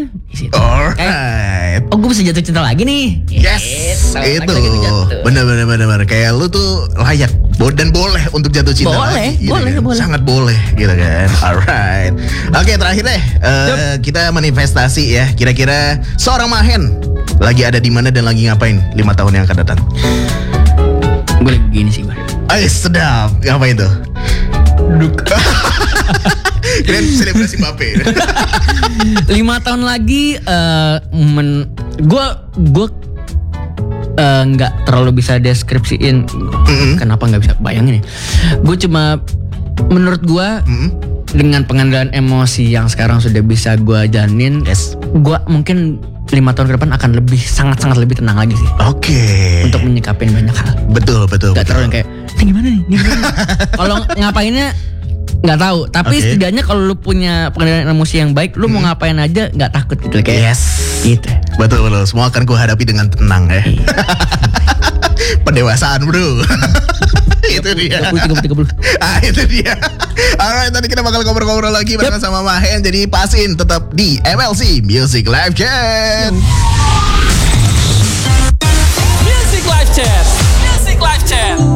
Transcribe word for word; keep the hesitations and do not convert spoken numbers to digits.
Alright. Oh, gue bisa jatuh cinta lagi nih. Yes, Gitu. itu Lagi-lagi jatuh. bener-bener bener-bener kayak lu tuh layak bo- dan boleh untuk jatuh cinta Boleh, lagi, gitu boleh, kan. boleh. Sangat boleh, gitu kan. Alright. Oke, terakhir deh, uh, kita manifestasi ya. Kira-kira seorang Mahen lagi ada di mana dan lagi ngapain lima tahun yang akan datang? Gue lagi gini sih gue. Ay, sedap. Ngapain tuh? Duduk. Kalian selebrasi Mbappe. Lima tahun lagi, uh, men, gue gue uh, nggak terlalu bisa deskripsiin. Mm-hmm. Kenapa nggak bisa bayangin ya? Gue cuma menurut gue Mm-hmm. dengan pengendalian emosi yang sekarang sudah bisa gue jalanin, Yes. gue mungkin lima tahun ke depan akan lebih sangat-sangat lebih tenang lagi sih. Oke. Untuk menyikapin banyak hal. Betul, betul, Gak betul. terlalu yang kayak ini gimana nih, ini gimana nih? Kalau ngapainnya nggak tahu, tapi Oke. setidaknya kalau lu punya pengendalian emosi yang baik, lu mau ngapain aja nggak takut gitu kayak. Yes. Gitu. Betul, betul. Semua akan ku hadapi dengan tenang ya. Pendewasaan, bro. Itu dia. tiga puluh, tiga puluh, tiga puluh. Ah, itu dia. Alright, tadi kita bakal ngobrol-ngobrol lagi bareng sama Mahen. Jadi pasin tetap di M L C Music Live Chat. Music Live Chat. Music Live Chat.